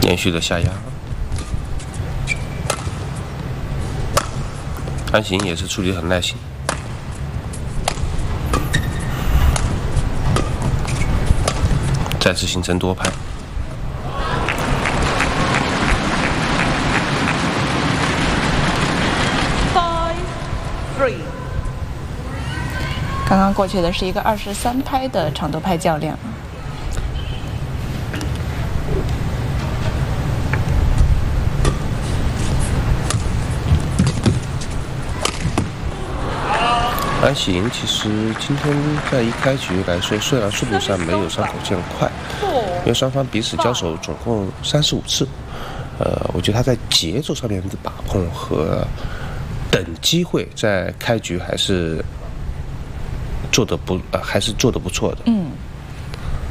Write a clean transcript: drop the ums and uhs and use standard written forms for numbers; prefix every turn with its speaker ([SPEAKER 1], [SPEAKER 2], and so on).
[SPEAKER 1] 连续的下压。安行也是处理得很耐心。再次形成多拍。
[SPEAKER 2] 刚刚过去的是一个23拍的长度拍较量。
[SPEAKER 1] 安行其实今天在一开局来说，虽然速度上没有山口健快，因为双方彼此交手总共35次，我觉得他在节奏上面的把控和等机会在开局还是做得不错的。